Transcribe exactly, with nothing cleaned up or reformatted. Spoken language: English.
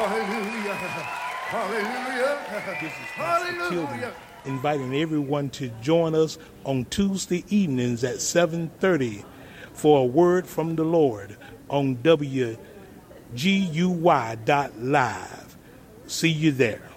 Hallelujah. Hallelujah. This is Pastor Tilden, Hallelujah. inviting everyone to join us on Tuesday evenings at seven thirty for a word from the Lord on W G U Y dot live. See you there.